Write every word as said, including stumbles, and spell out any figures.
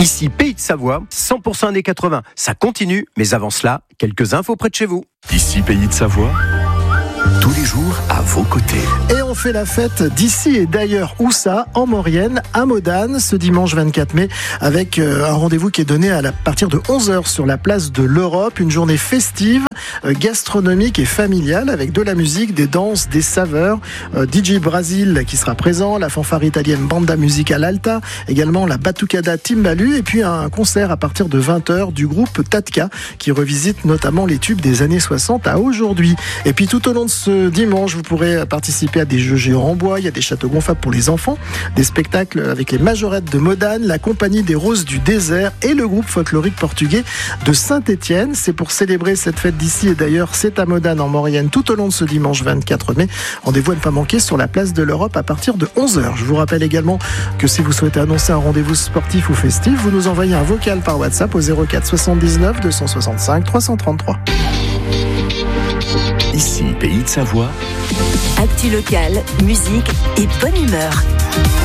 Ici Pays de Savoie, cent pour cent années quatre-vingts. Ça continue, mais avant cela, quelques infos près de chez vous. Ici Pays de Savoie, tous les jours à vos côtés. Et on fait la fête d'ici et d'ailleurs. Où ça ? En Maurienne, à Modane, ce dimanche vingt-quatre mai, avec un rendez-vous qui est donné à la, partir de onze heures sur la place de l'Europe. Une journée festive, gastronomique et familiale, avec de la musique, des danses, des saveurs. Euh, D J Brasil qui sera présent, la fanfare italienne Banda Musicale Alta, également la Batucada Timbalu, et puis un concert à partir de vingt heures du groupe Tatka, qui revisite notamment les tubes des années soixante à aujourd'hui. Et puis tout au long de ce dimanche, vous pourrez participer à des jeux géants en bois, il y a des châteaux gonflables pour les enfants, des spectacles avec les majorettes de Modane, la compagnie des Roses du Désert et le groupe folklorique portugais de Saint-Étienne. C'est pour célébrer cette fête d'ici et d'ailleurs, c'est à Modane en Maurienne tout au long de ce dimanche vingt-quatre mai. Rendez-vous à ne pas manquer sur la place de l'Europe à partir de onze heures. Je vous rappelle également que si vous souhaitez annoncer un rendez-vous sportif ou festif, vous nous envoyez un vocal par WhatsApp au zéro quatre soixante-dix-neuf deux cent soixante-cinq trois cent trente-trois. Ici Pays de Savoie. Actu local, musique et bonne humeur.